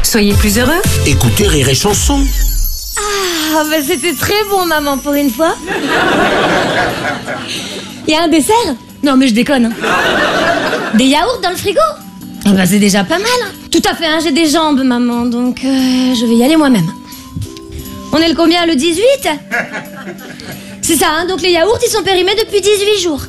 Soyez plus heureux. Écoutez Rire et Chanson. Ah, bah c'était très bon, maman, pour une fois. Il y a un dessert? Non, mais je déconne. Des yaourts dans le frigo? Eh bah c'est déjà pas mal. Tout à fait, hein, j'ai des jambes, maman, donc je vais y aller moi-même. On est le combien, le 18? C'est ça, hein, donc les yaourts, ils sont périmés depuis 18 jours.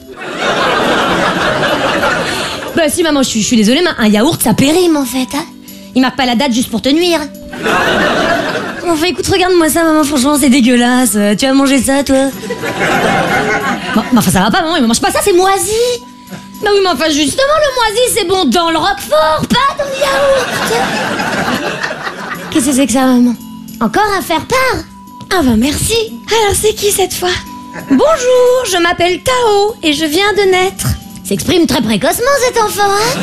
Bah si, maman, je suis désolée, mais un yaourt, ça périme, en fait, hein. Il marque pas la date juste pour te nuire. Enfin, écoute, regarde-moi ça, maman, franchement, c'est dégueulasse. Tu vas manger ça, toi? Bon, enfin, ça va pas, maman, il mange pas ça, c'est moisi. Bah oui, mais enfin, justement, le moisi, c'est bon dans le roquefort, pas dans le yaourt. Qu'est-ce que c'est que ça, maman? Encore un faire-part? Ah bah merci. Alors, c'est qui, cette fois? Bonjour, je m'appelle Tao, et je viens de naître. S'exprime très précocement, cet enfant, hein?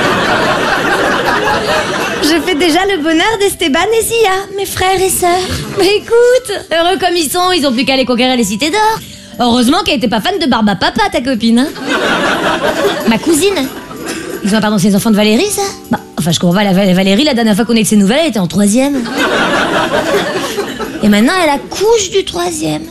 Je fais déjà le bonheur d'Esteban et Zia, mes frères et sœurs. Mais écoute, heureux comme ils ont plus qu'à aller conquérir les cités d'or. Heureusement qu'elle était pas fan de Barba Papa, ta copine, hein? Ma cousine. Ils ont, pardon, c'est les enfants de Valérie, ça? Bah, enfin, je comprends pas, Valérie, la dernière fois qu'on a eu de ses nouvelles, elle était en 3e. Et maintenant, elle accouche du 3e.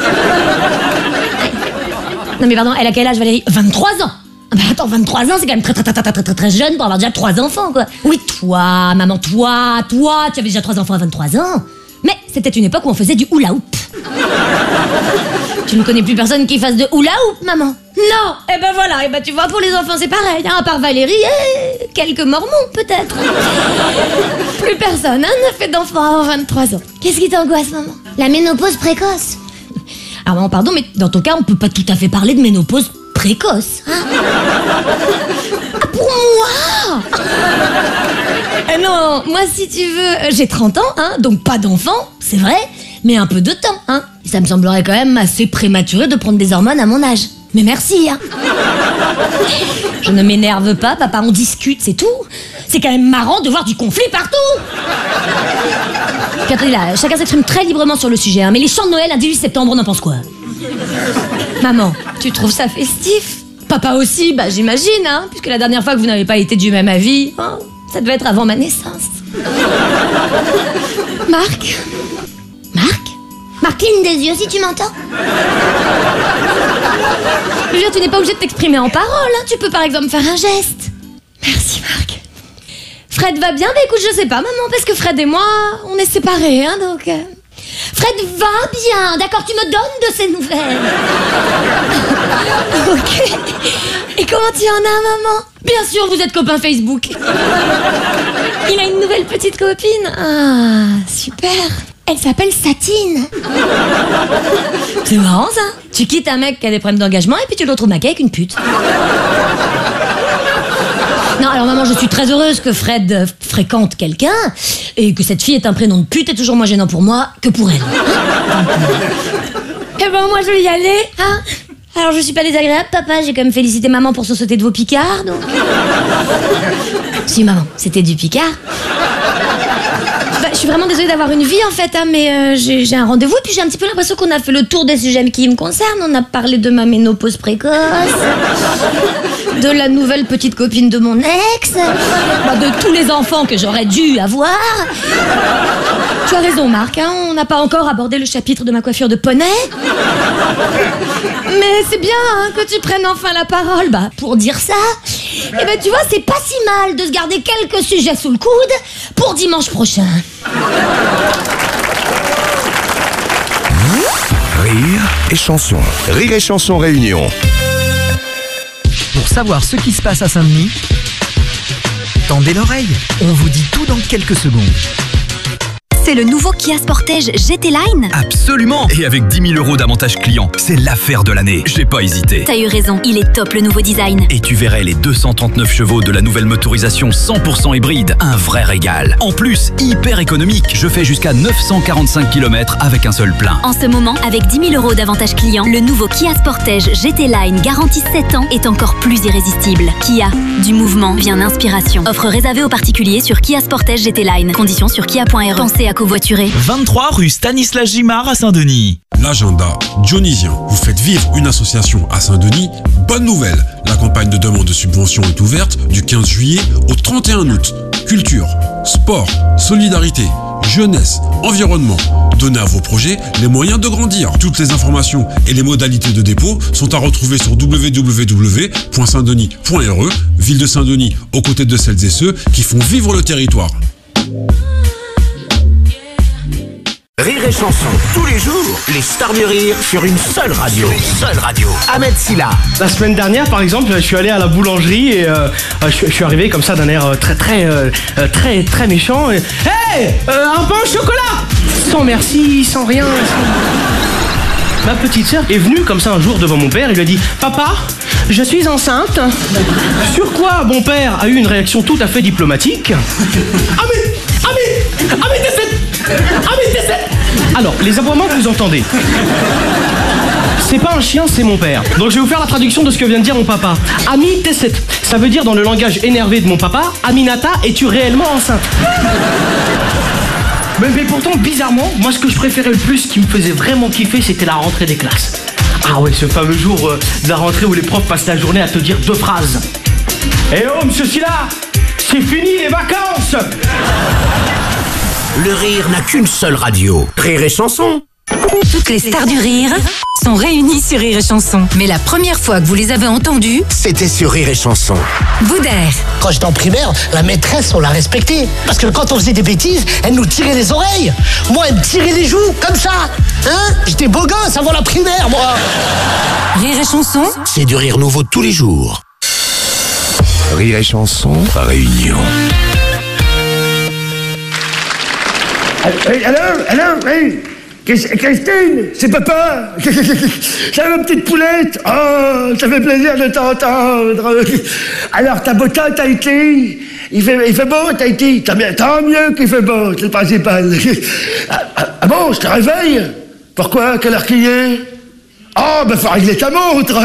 Non mais pardon, elle a quel âge, Valérie? 23 ans. Bah attends, 23 ans, c'est quand même très jeune pour avoir déjà 3 enfants, quoi. Oui, toi, maman, toi, tu avais déjà 3 enfants à 23 ans. Mais c'était une époque où on faisait du hula hoop. Tu ne connais plus personne qui fasse de hula hoop, maman? Non. Et ben voilà, et ben tu vois, pour les enfants c'est pareil, hein, à part Valérie et quelques mormons peut-être. Plus personne, hein, ne fait d'enfants avant 23 ans. Qu'est-ce qui t'angoisse, maman? La ménopause précoce. Alors maman, pardon, mais dans ton cas, on peut pas tout à fait parler de ménopause précoce, hein? Ah, pour moi? Non, moi si tu veux, j'ai 30 ans, hein, donc pas d'enfant, c'est vrai, mais un peu de temps, hein. Ça me semblerait quand même assez prématuré de prendre des hormones à mon âge. Mais merci, hein. Je ne m'énerve pas, papa, on discute, c'est tout. C'est quand même marrant de voir du conflit partout. Puis attendez là, chacun s'exprime très librement sur le sujet, hein, mais les chants de Noël un 18 septembre, on en pense quoi? Maman, tu trouves ça festif? Papa aussi, bah j'imagine, hein, puisque la dernière fois que vous n'avez pas été du même avis, hein, ça devait être avant ma naissance. Marc? Marc, cligne des yeux si tu m'entends. Je veux dire, tu n'es pas obligé de t'exprimer en parole, hein. Tu peux par exemple faire un geste. Merci, Marc. Fred va bien? Bah écoute, je sais pas, maman, parce que Fred et moi, on est séparés, hein, donc... Fred va bien, d'accord, tu me donnes de ses nouvelles. Ok. Et comment tu en as, maman? Bien sûr, vous êtes copains Facebook. Il a une nouvelle petite copine. Ah, super. Elle s'appelle Satine. C'est marrant, ça. Tu quittes un mec qui a des problèmes d'engagement et puis tu le retrouves maqué avec une pute. Non, alors maman, je suis très heureuse que Fred fréquente quelqu'un et que cette fille ait un prénom de pute est toujours moins gênant pour moi que pour elle. Eh ben moi je vais y aller, hein. Alors je suis pas désagréable, papa, j'ai quand même félicité maman pour se sauter de vos picards, donc... Si maman, c'était du picard. Bah, je suis vraiment désolée d'avoir une vie en fait, hein, mais j'ai un rendez-vous et puis j'ai un petit peu l'impression qu'on a fait le tour des sujets qui me concernent. On a parlé de ma ménopause précoce, de la nouvelle petite copine de mon ex, bah, de tous les enfants que j'aurais dû avoir. Tu as raison, Marc, hein, on n'a pas encore abordé le chapitre de ma coiffure de poney. Mais c'est bien hein, que tu prennes enfin la parole. Bah, pour dire ça, eh ben, tu vois, c'est pas si mal de se garder quelques sujets sous le coude pour dimanche prochain. Rire et Chanson. Rire et Chanson Réunion. Pour savoir ce qui se passe à Saint-Denis, tendez l'oreille, on vous dit tout dans quelques secondes. C'est le nouveau Kia Sportage GT Line. Absolument. Et avec 10 000 € d'avantages clients, c'est l'affaire de l'année. J'ai pas hésité. T'as eu raison, il est top le nouveau design. Et tu verrais les 239 chevaux de la nouvelle motorisation 100% hybride. Un vrai régal. En plus, hyper économique. Je fais jusqu'à 945 km avec un seul plein. En ce moment, avec 10 000 € d'avantages clients, le nouveau Kia Sportage GT Line garantie 7 ans est encore plus irrésistible. Kia, du mouvement vient l'inspiration. Offre réservée aux particuliers sur Kia Sportage GT Line. Conditions sur kia.re. Pensez à covoiturer. 23 rue Stanislas Gimard à Saint-Denis. L'agenda dionysien. Vous faites vivre une association à Saint-Denis. Bonne nouvelle, la campagne de demande de subvention est ouverte du 15 juillet au 31 août. culture, sport, solidarité, jeunesse, environnement. Donnez à vos projets les moyens de grandir. Toutes les informations et les modalités de dépôt sont à retrouver sur www.saintdenis.re, ville de Saint-Denis, aux côtés de celles et ceux qui font vivre le territoire. Rire et chanson, tous les jours, les stars du rire sur une seule radio. Ahmed Silla. La semaine dernière, par exemple, je suis allé à la boulangerie et je suis arrivé comme ça d'un air très méchant. Et, hey, un pain au chocolat. Sans merci, sans rien. Ma petite sœur est venue comme ça un jour devant mon père. Il lui a dit: papa, je suis enceinte. Sur quoi mon père a eu une réaction tout à fait diplomatique. Alors, les aboiements que vous entendez, c'est pas un chien, c'est mon père. Donc je vais vous faire la traduction de ce que vient de dire mon papa. Ami Tesset, ça veut dire dans le langage énervé de mon papa: Aminata, es-tu réellement enceinte? Mais pourtant, bizarrement, moi ce que je préférais le plus, ce qui me faisait vraiment kiffer, c'était la rentrée des classes. Ah ouais, ce fameux jour de la rentrée où les profs passent la journée à te dire 2 phrases. Eh oh, monsieur Silla, c'est fini les vacances. Le rire n'a qu'une seule radio. Rire et chanson. Toutes les stars du rire sont réunies sur Rire et Chanson. Mais la première fois que vous les avez entendues, C'était sur Rire et chanson. Boudère. Quand j'étais en primaire, la maîtresse, on la respectait. Parce que quand on faisait des bêtises, elle nous tirait les oreilles. Moi, elle me tirait les joues, comme ça. Hein? J'étais beau gosse avant la primaire, moi. Rire et Chanson, C'est du rire nouveau tous les jours. Rire et chanson, réunion. Alors, oui. Christine, c'est papa. Salut ma petite poulette. Oh, ça fait plaisir de t'entendre. Alors, ta beau temps, Tahiti? Il fait beau, Tahiti? Tant mieux qu'il fait beau, c'est le principal. Ah bon, je te réveille? Pourquoi? Quelle heure qu'il est? Oh, ben faut régler ta montre.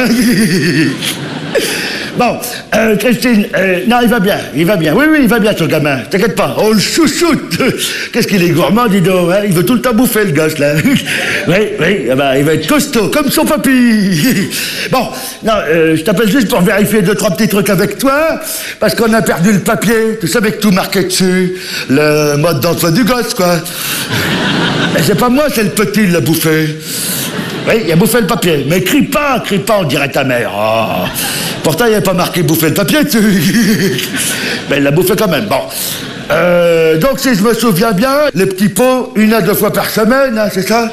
Bon, Christine, non, il va bien. Oui, il va bien, ton gamin. T'inquiète pas, on le chouchoute. Qu'est-ce qu'il est gourmand, dis donc, hein? Il veut tout le temps bouffer, le gosse, là. Oui, il va être costaud, comme son papy. Bon, non, je t'appelle juste pour vérifier 2-3 petits trucs avec toi, parce qu'on a perdu le papier, tu sais, avec tout marqué dessus, le mode d'emploi du gosse, quoi. Mais c'est pas moi, c'est le petit, il l'a bouffé. Oui, il a bouffé le papier. Mais crie pas, on dirait ta mère. Oh. Pourtant, il n'y avait pas marqué bouffer le papier dessus. Mais il l'a bouffé quand même. Bon. Donc, si je me souviens bien, les petits pots, 1 à 2 fois par semaine, hein, c'est ça?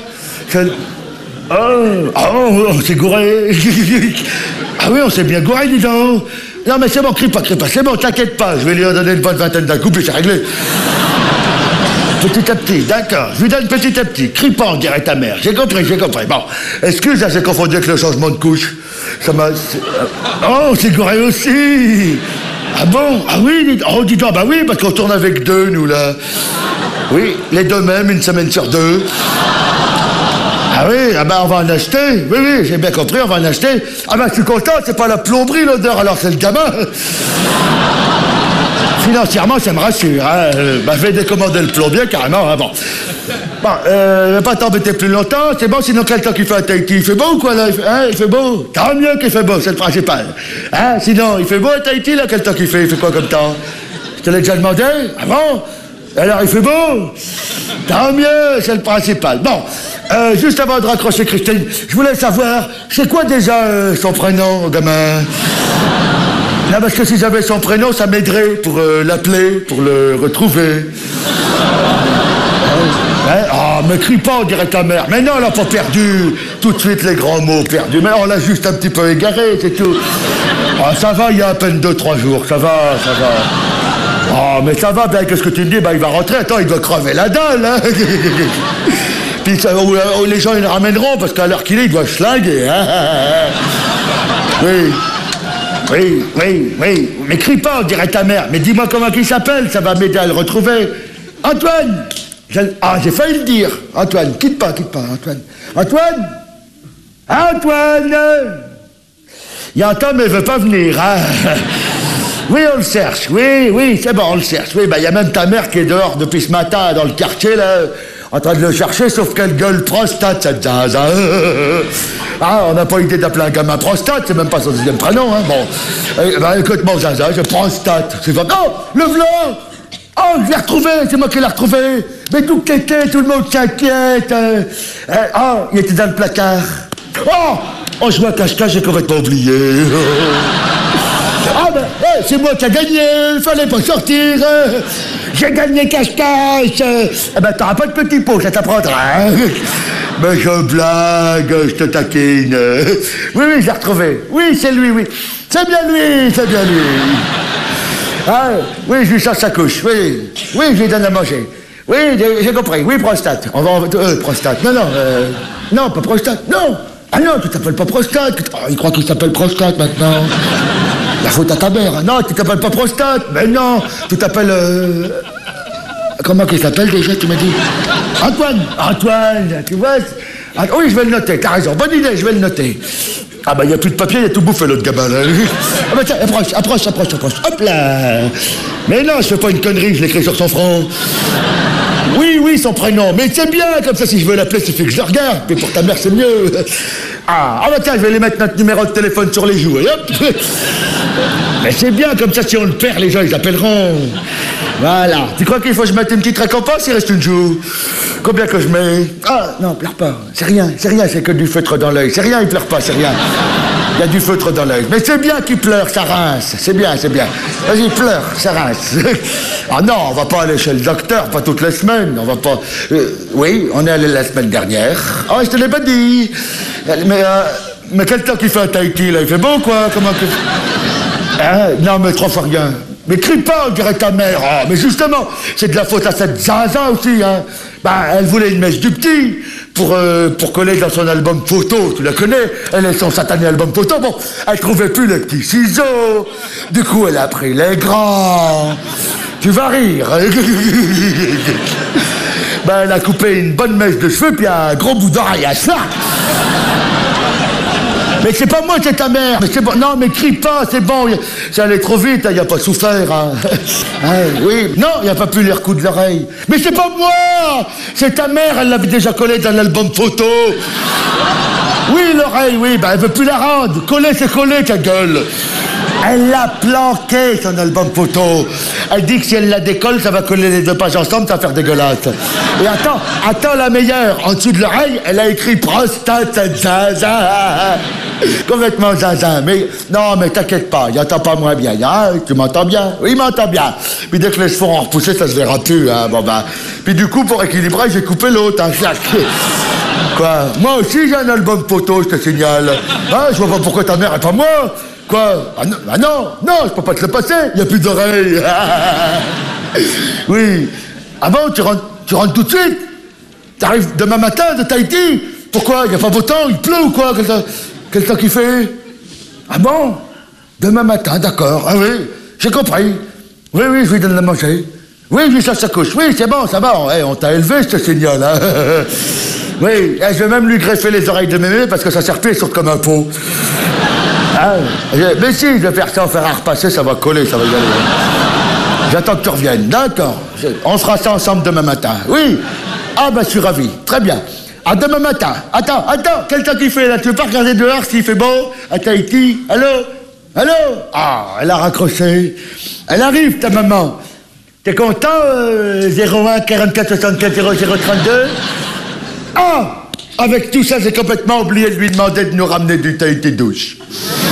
Oh, on s'est gouré. Ah oui, on s'est bien gouré, dis donc. Non, mais c'est bon, crie pas. C'est bon, t'inquiète pas. Je vais lui en donner une bonne vingtaine d'un coup, puis c'est réglé. Petit à petit, d'accord. Je lui donne petit à petit. Crie pas, on dirait ta mère. J'ai compris. Bon, excuse, j'ai confondu avec le changement de couche. Ça m'a... Oh, c'est gouré aussi. Ah bon? Ah oui, dis donc, bah oui, parce qu'on tourne avec 2, nous, là. Oui, les 2 mêmes, 1 semaine sur 2. Ah oui, ah bah on va en acheter. Oui, j'ai bien compris, on va en acheter. Ah bah je suis content, c'est pas la plomberie, l'odeur, alors c'est le gamin. Financièrement, ça me rassure. Hein. Je vais décommander le plombier, carrément. Hein, bon, je vais pas t'embêter plus longtemps. C'est bon, sinon quel temps qu'il fait à Tahiti? Il fait beau ou quoi, là? Il fait beau? Tant mieux qu'il fait beau, c'est le principal. Hein? Sinon, il fait beau à Tahiti, là? Quel temps qu'il fait? Il fait quoi comme temps? Je te l'ai déjà demandé? Ah bon? Alors, il fait beau? Tant mieux, c'est le principal. Bon, juste avant de raccrocher Christine, je voulais savoir, c'est quoi déjà son prénom, gamin? Non, parce que si j'avais son prénom, ça m'aiderait pour l'appeler, pour le retrouver. Oh, me crie pas, on dirait ta mère. Mais non, elle a pas perdu tout de suite les grands mots perdus. Mais on l'a juste un petit peu égaré, c'est tout. Oh, ça va, il y a à peine 2-3 jours, ça va. Oh, mais ça va, bien que ce que tu me dis, il va rentrer. Attends, il doit crever la dalle, hein. Puis les gens, ils le ramèneront, parce qu'à l'heure qu'il est, il doit schlinguer, hein. Oui, mais crie pas, on dirait ta mère. Mais dis-moi comment il s'appelle, ça va m'aider à le retrouver. Antoine! J'ai failli le dire. Antoine, quitte pas, Antoine. Antoine! Il entend, mais il veut pas venir, hein. Oui, on le cherche, oui, c'est bon, on le cherche. Oui, il y a même ta mère qui est dehors depuis ce matin, dans le quartier, là, en train de le chercher, sauf qu'elle gueule prostate, cette jazz, hein. Ah, on n'a pas idée d'appeler un gamin prostate, c'est même pas son 2e prénom, hein. Bon, écoute mon zaza, je prostate. C'est pas... Oh, le v'là! Oh, je l'ai retrouvé, c'est moi qui l'ai retrouvé. Mais d'où qu'était, tout le monde s'inquiète. Oh, il était dans le placard. Oh, je vois cache-cache, j'ai complètement oublié. Ah ben, c'est moi qui ai gagné, il fallait pas sortir. J'ai gagné cache-cache. Eh ben, t'auras pas de petit pot, ça t'apprendra. Hein. Mais je blague, je te taquine. Oui, je l'ai retrouvé. Oui, c'est lui, oui. C'est bien lui, c'est bien lui. Ah, oui, je lui change sa couche, oui. Oui, je lui donne à manger. Oui, j'ai compris. Oui, prostate. Prostate. Non, pas prostate. Non. Ah non, tu t'appelles pas prostate. Oh, il croit qu'il s'appelle prostate maintenant. La faute à ta mère. Non, tu t'appelles pas prostate. Mais non, tu t'appelles... Comment qu'il s'appelle déjà, tu m'as dit? Antoine, tu vois? Oui, je vais le noter, t'as raison. Bonne idée, je vais le noter. Ah bah, il n'y a plus de papier, il y a tout bouffé, l'autre gamin, là. Ah bah tiens, approche. Hop là. Mais non, je fais pas une connerie, je l'écris sur son front. Oui, son prénom. Mais c'est bien, comme ça, si je veux l'appeler, il suffit que je le regarde. Mais pour ta mère, c'est mieux. Ah bah tiens, je vais lui mettre notre numéro de téléphone sur les joues, et hop. Mais c'est bien, comme ça, si on le perd, les gens, ils appelleront. Voilà. Tu crois qu'il faut que je mette une petite récompense? Il reste une joue. Combien que je mets? Ah, non, pleure pas. C'est rien, c'est que du feutre dans l'œil. C'est rien, il pleure pas, c'est rien. Il y a du feutre dans l'œil. Mais c'est bien qu'il pleure, ça rince. C'est bien. Vas-y, pleure, ça rince. Ah non, on va pas aller chez le docteur, pas toutes les semaines. On va pas... oui, on est allé la semaine dernière. Ah, je te l'ai pas dit. Mais quel temps qu'il fait à Tahiti, là? Il fait beau, quoi? Comment que... non, mais trop rien. Mais crie pas, on dirait ta mère. Oh, mais justement, c'est de la faute à cette Zaza aussi, hein. Bah, elle voulait une mèche du petit pour coller dans son album photo. Tu la connais? Elle est son satané album photo. Bon, elle trouvait plus les petits ciseaux. Du coup, elle a pris les grands. Tu vas rire. Ben, elle a coupé une bonne mèche de cheveux puis un gros bout d'oreille à ça. Mais c'est pas moi, c'est ta mère. Mais c'est bon. Non, mais crie pas, c'est bon. Ça allait trop vite, il a pas souffert. Hein. Oui. Non, il a pas pu lui recoudre l'oreille. Mais c'est pas moi. C'est ta mère, elle l'avait déjà collée dans l'album photo. Oui, l'oreille, oui. Ben, elle veut plus la rendre. Coller, c'est coller, ta gueule. Elle l'a planqué, son album photo. Elle dit que si elle la décolle, ça va coller les deux pages ensemble, ça va faire dégueulasse. Et attends la meilleure. En dessous de l'oreille, elle a écrit prostate zaza. Complètement zaza. Mais non, mais t'inquiète pas, il entend pas moins bien. Hein, tu m'entends bien? Oui, il m'entend bien. Puis dès que les cheveux ont repoussé, ça se verra plus. Hein, bon ben. Puis du coup, pour équilibrer, j'ai coupé l'autre. Hein, quoi? Moi aussi, j'ai un album photo, je te signale. Hein, je vois pas pourquoi ta mère est pas moi. Quoi? Non, je peux pas te le passer, il n'y a plus d'oreilles. Oui. Ah bon, tu rentres tout de suite? T'arrives demain matin de Tahiti? Pourquoi? Il n'y a pas beau temps, il pleut ou quoi? Quel temps qu'il fait? Ah bon? Demain matin, d'accord. Ah oui, j'ai compris. Oui, je lui donne à manger. Oui, je lui cherche sa couche. Oui, c'est bon, ça va. On t'a élevé, je te signale. Hein. Oui, je vais même lui greffer les oreilles de mémé parce que ça sert plus, il saute comme un pot. Ah, mais si, je vais faire ça, on fera repasser, ça va coller, ça va y aller. J'attends que tu reviennes, d'accord. On fera ça ensemble demain matin. Oui. Ah ben, je suis ravi. Très bien. À demain matin. Attends, quel temps qu'il fait là? Tu veux pas regarder dehors s'il fait beau? À Tahiti? Allô? Ah, elle a raccroché. Elle arrive, ta maman. T'es content, 01 44 64 0032? Ah! Avec tout ça, j'ai complètement oublié de lui demander de nous ramener du Tahiti douche.